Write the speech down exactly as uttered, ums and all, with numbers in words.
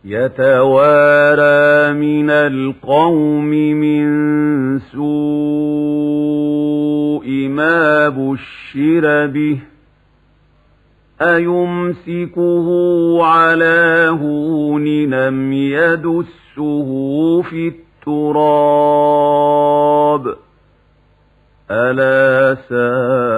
يتوارى من القوم من سوء ما بشر به أيمسكه على هون أم يدسه في التراب ألا ساء